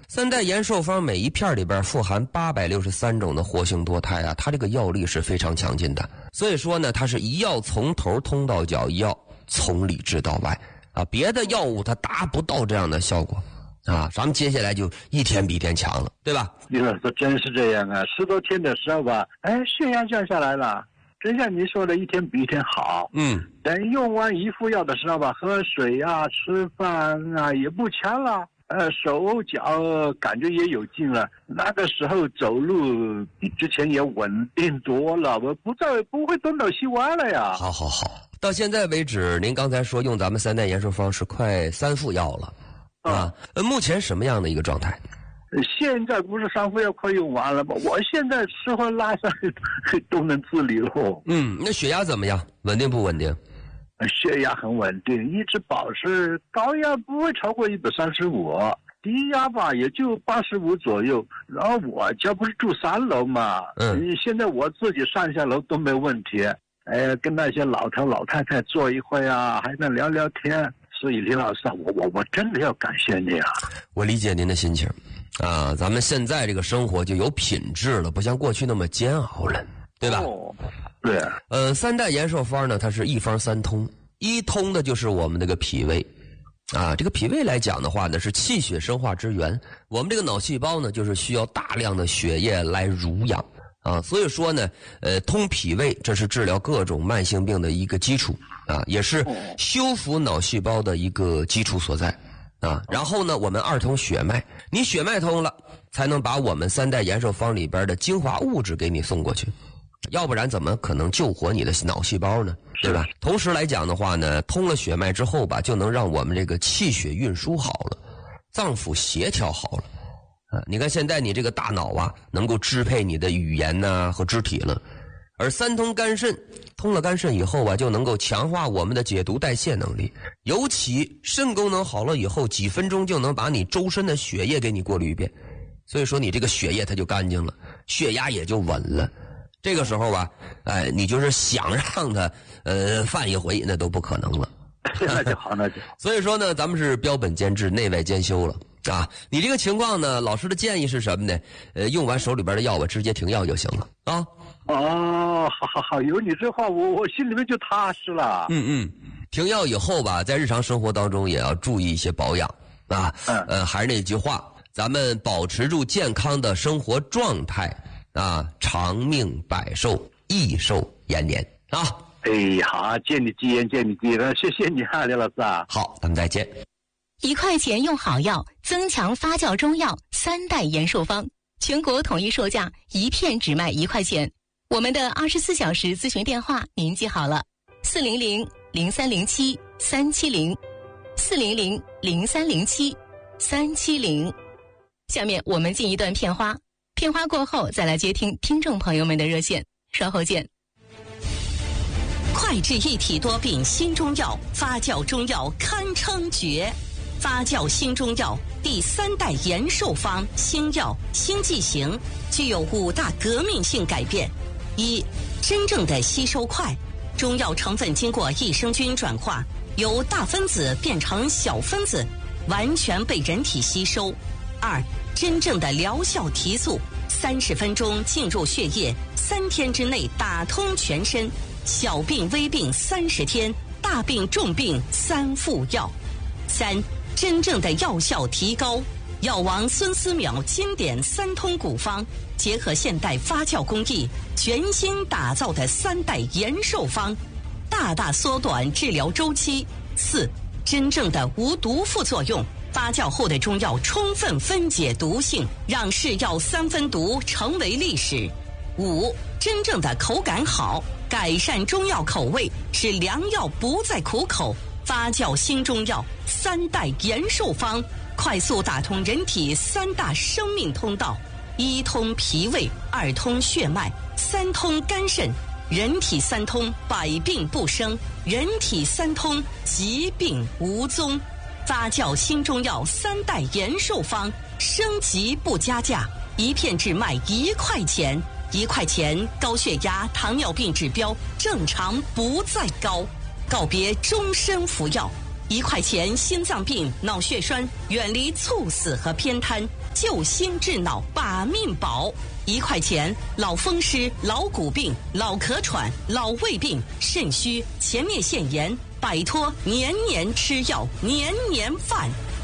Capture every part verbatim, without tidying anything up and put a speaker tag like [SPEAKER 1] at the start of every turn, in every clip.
[SPEAKER 1] 三代延寿方每一片里边富含八百六十三种的活性多肽啊，它这个药力是非常强劲的。所以说呢，它是一药从头通到脚，一药从里治到外啊，别的药物它达不到这样的效果啊。咱们接下来就一天比一天强了，对吧？
[SPEAKER 2] 李老师真是这样啊，十多天的时候吧，哎，血压降下来了。真像你说的，一天比一天好。
[SPEAKER 1] 嗯，
[SPEAKER 2] 等用完一副药的时候吧，喝水啊、吃饭啊也不强了，呃，手脚感觉也有劲了。那个时候走路比之前也稳定多了，我不再不会东倒西歪了呀。
[SPEAKER 1] 好好好，到现在为止，您刚才说用咱们三代延寿方是快三副药了啊。呃，目前什么样的一个状态？
[SPEAKER 2] 现在不是三副药快用完了吗？我现在吃喝拉撒都能自理了。
[SPEAKER 1] 嗯，那血压怎么样？稳定不稳定？
[SPEAKER 2] 血压很稳定，一直保持高压不会超过一百三十五，低压吧也就八十五左右。然后我家不是住三楼嘛，嗯，现在我自己上下楼都没问题。哎，跟那些老头老太太坐一会啊，还能聊聊天。所以李老师，我我我真的要感谢你啊！
[SPEAKER 1] 我理解您的心情。啊，咱们现在这个生活就有品质了，不像过去那么煎熬了，对吧？
[SPEAKER 2] 哦，对。
[SPEAKER 1] 呃，三代延寿方呢，它是一方三通，一通的就是我们这个脾胃，啊，这个脾胃来讲的话呢，是气血生化之源。我们这个脑细胞呢，就是需要大量的血液来濡养啊，所以说呢，呃，通脾胃，这是治疗各种慢性病的一个基础啊，也是修复脑细胞的一个基础所在。啊，然后呢，我们二通血脉，你血脉通了，才能把我们三代延寿方里边的精华物质给你送过去，要不然怎么可能救活你的脑细胞呢？对吧？同时来讲的话呢，通了血脉之后吧，就能让我们这个气血运输好了，脏腑协调好了。啊，你看现在你这个大脑啊，能够支配你的语言呐、啊、和肢体了。而三通肝肾，通了肝肾以后啊，就能够强化我们的解毒代谢能力。尤其肾功能好了以后，几分钟就能把你周身的血液给你过滤一遍。所以说你这个血液它就干净了，血压也就稳了。这个时候吧，哎，你就是想让它呃犯一回，那都不可能了。
[SPEAKER 2] 那就好，那就好。
[SPEAKER 1] 所以说呢，咱们是标本兼治，内外兼修了啊。你这个情况呢，老师的建议是什么呢？呃，用完手里边的药吧，直接停药就行了啊。
[SPEAKER 2] 哦，好好好，有你这话，我我心里面就踏实了。
[SPEAKER 1] 嗯嗯，停药以后吧，在日常生活当中也要注意一些保养啊。嗯，呃，还是那句话，咱们保持住健康的生活状态啊，长命百寿，益寿延年啊。
[SPEAKER 2] 哎，好，借你吉言，借你吉言，谢谢你啊，刘老师啊。
[SPEAKER 1] 好，咱们再见。
[SPEAKER 3] 一块钱用好药，增强发酵中药三代延寿方，全国统一售价，一片只卖一块钱。我们的二十四小时咨询电话您记好了，四零零零三零七三七零，四零零零三零七三七零。下面我们进一段片花，片花过后再来接听听众朋友们的热线，稍后见。
[SPEAKER 4] 快治一体多病新中药，发酵中药堪称绝。发酵新中药第三代延寿方新药新剂型具有五大革命性改变。一、真正的吸收快，中药成分经过益生菌转化，由大分子变成小分子，完全被人体吸收。二、真正的疗效提速，三十分钟进入血液，三天之内打通全身，小病微病三十天，大病重病三副药。三、真正的药效提高，药王孙思邈经典三通古方，结合现代发酵工艺，全新打造的三代延寿方，大大缩短治疗周期。四、真正的无毒副作用，发酵后的中药充分分解毒性，让是药三分毒成为历史。五、真正的口感好，改善中药口味，使良药不再苦口。发酵新中药三代延寿方，快速打通人体三大生命通道：一通脾胃，二通血脉，三通肝肾。人体三通，百病不生；人体三通，疾病无踪。发酵新中药三代延寿方，升级不加价，一片只卖一块钱。一块钱，高血压、糖尿病指标正常不再高。告别终身服药，一块钱心脏病、脑血栓，远离猝死和偏瘫， 救心治脑把命保。一块钱，老风湿、老骨病、老咳喘、老胃病、肾虚、前列腺炎，摆脱年年吃药、年年犯。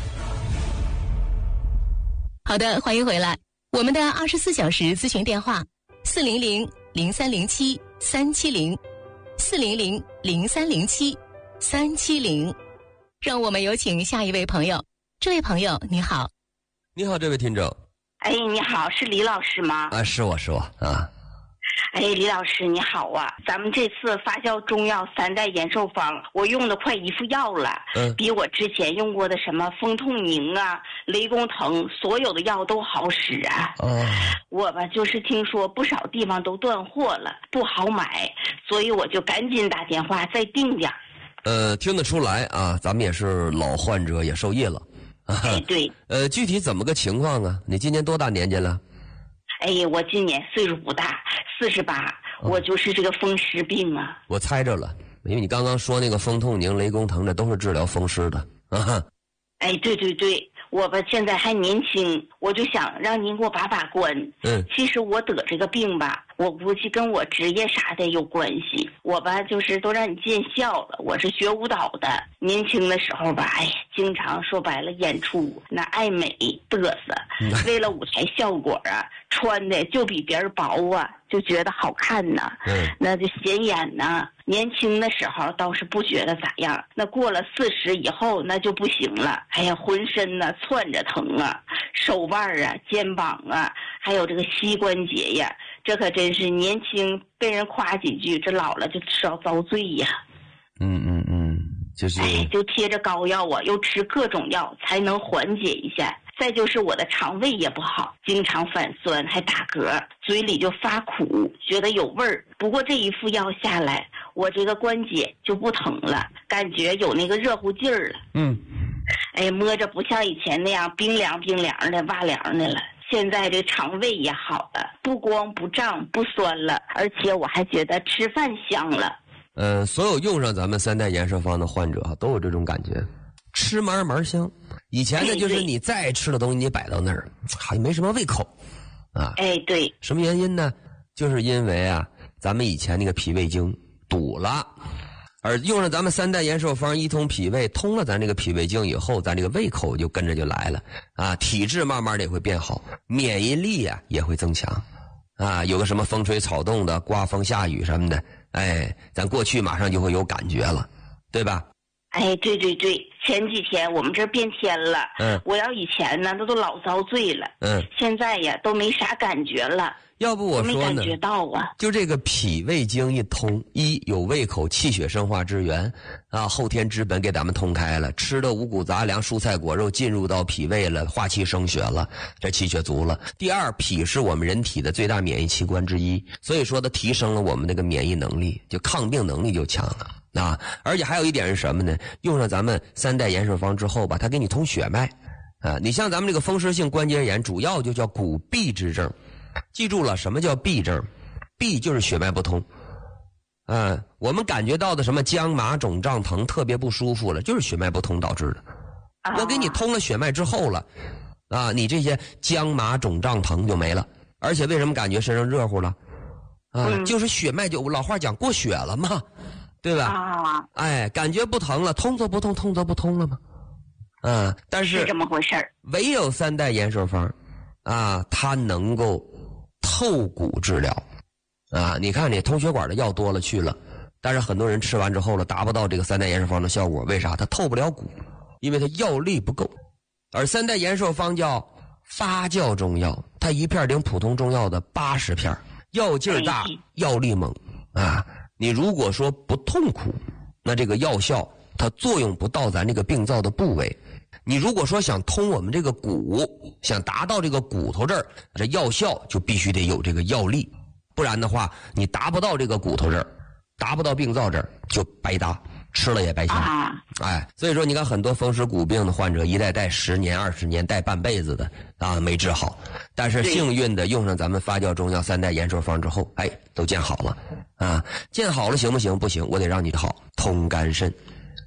[SPEAKER 3] 好的，欢迎回来。我们的二十四小时咨询电话：四零零零三零七三七零，四零零零三零七三七零。让我们有请下一位朋友。这位朋友，你好。
[SPEAKER 1] 你好，这位听众。
[SPEAKER 5] 哎，你好，是李老师吗？
[SPEAKER 1] 啊，是我是我啊。
[SPEAKER 5] 哎，李老师你好啊！咱们这次发酵中药三代延寿方，我用的快一副药了，嗯，比我之前用过的什么风痛宁啊、雷公藤，所有的药都好使啊。哦，我吧就是听说不少地方都断货了，不好买，所以我就赶紧打电话再订点。
[SPEAKER 1] 呃，听得出来啊，咱们也是老患者，也受益了。
[SPEAKER 5] 哎，对。
[SPEAKER 1] 呃，具体怎么个情况啊？你今年多大年纪了？
[SPEAKER 5] 哎呀，我今年岁数不大，四十八，我就是这个风湿病啊。
[SPEAKER 1] 我猜着了，因为你刚刚说那个风痛宁、雷公藤，这都是治疗风湿的啊。
[SPEAKER 5] 哎，对对对，我吧现在还年轻，我就想让您给我把把关。嗯，其实我得这个病吧，我估计跟我职业啥的有关系。我吧就是都让你见笑了，我是学舞蹈的，年轻的时候吧，哎，经常说白了演出那爱美嘚瑟，为了舞台效果啊，穿的就比别人薄啊，就觉得好看呐。嗯，那就显眼呐。年轻的时候倒是不觉得咋样，那过了四十以后那就不行了。哎呀，浑身呢窜着疼啊，手腕啊、肩膀啊，还有这个膝关节呀，这可真是年轻被人夸几句，这老了就知道遭罪呀。
[SPEAKER 1] 嗯嗯嗯，就是。
[SPEAKER 5] 哎，就贴着膏药啊，又吃各种药才能缓解一下。再就是我的肠胃也不好，经常反酸，还打嗝，嘴里就发苦，觉得有味儿。不过这一副药下来，我这个关节就不疼了，感觉有那个热乎劲儿了。嗯，哎，摸着不像以前那样冰凉冰凉的、哇凉的了。现在这肠胃也好了，不光不胀不酸了，而且我还觉得吃饭香了。
[SPEAKER 1] 呃，所有用上咱们三代延寿方的患者都有这种感觉，吃嘛嘛香。以前呢，就是你再爱吃的东西，你摆到那儿，好像没什么胃口，啊。
[SPEAKER 5] 哎，对。
[SPEAKER 1] 什么原因呢？就是因为啊，咱们以前那个脾胃经堵了，而用上咱们三代延寿方一通脾胃，通了咱这个脾胃经以后，咱这个胃口就跟着就来了啊，体质慢慢的也会变好，免疫力啊也会增强啊。有个什么风吹草动的、刮风下雨什么的，哎，咱过去马上就会有感觉了，对吧？
[SPEAKER 5] 哎，对对对，前几天我们这变天了，嗯，我要以前呢，那都老遭罪了，嗯，现在呀都没啥感觉了。
[SPEAKER 1] 要不我说呢，
[SPEAKER 5] 没感觉到啊，
[SPEAKER 1] 就这个脾胃经一通，一有胃口，气血生化之源啊，后天之本给咱们通开了，吃的五谷杂粮、蔬菜果肉进入到脾胃了，化气生血了，这气血足了。第二，脾是我们人体的最大免疫器官之一，所以说它提升了我们那个免疫能力，就抗病能力就强了。啊，而且还有一点是什么呢？用上咱们三代延寿方之后吧，它给你通血脉啊。你像咱们这个风湿性关节炎，主要就叫骨痹之症。记住了，什么叫痹症？痹就是血脉不通。啊，我们感觉到的什么僵麻肿胀疼，特别不舒服了，就是血脉不通导致的。我给你通了血脉之后了，啊，你这些僵麻肿胀疼就没了。而且为什么感觉身上热乎了？啊，嗯、就是血脉就老话讲过血了嘛。对吧？啊，哎，感觉不疼了，通则不痛，痛则不通了吗？啊，但是
[SPEAKER 5] 是这么回事儿。
[SPEAKER 1] 唯有三代延寿方，啊，它能够透骨治疗，啊，你看你通血管的药多了去了，但是很多人吃完之后了，达不到这个三代延寿方的效果，为啥？它透不了骨，因为它药力不够。而三代延寿方叫发酵中药，它一片顶普通中药的八十片，药劲儿大，药力猛啊。你如果说不痛苦，那这个药效它作用不到咱这个病灶的部位。你如果说想通我们这个骨，想达到这个骨头这儿，这药效就必须得有这个药力，不然的话你达不到这个骨头这儿，达不到病灶这儿就白搭，吃了也白香。啊、哎，所以说你看很多风湿骨病的患者一带带十年、二十年、带半辈子的啊，没治好。但是幸运的用上咱们发酵中药三代延寿方之后，哎，都见好了啊！见好了行不行？不行，我得让你好通肝肾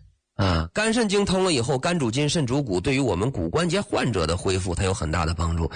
[SPEAKER 1] 啊！肝肾经通了以后，肝主筋，肾主骨，对于我们骨关节患者的恢复，它有很大的帮助。